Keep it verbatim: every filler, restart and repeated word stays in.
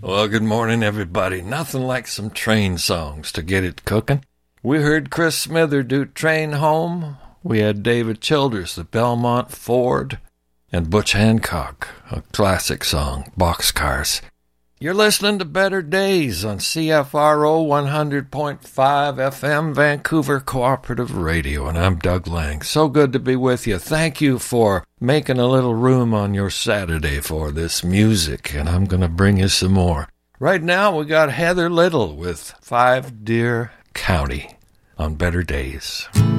Well, good morning, everybody. Nothing like some train songs to get it cooking. We heard Chris Smither do Train Home. We had David Childers, the Belmont Ford, and Butch Hancock, a classic song, Boxcars. You're listening to Better Days on C F R O one hundred point five F M, Vancouver Cooperative Radio, and I'm Doug Lang. So good to be with you. Thank you for making a little room on your Saturday for this music, and I'm going to bring you some more. Right now, we got Heather Little with Five Deer County on Better Days.